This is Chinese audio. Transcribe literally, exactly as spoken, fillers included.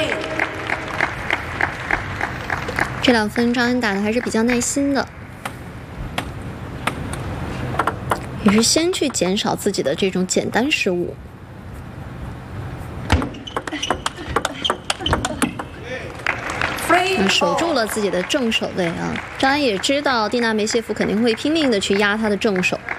这两分张安打的还是比较耐心的，也是先去减少自己的这种简单失误。嗯，守住了自己的正手位啊。张安也知道蒂娜梅谢夫肯定会拼命的去压他的正手，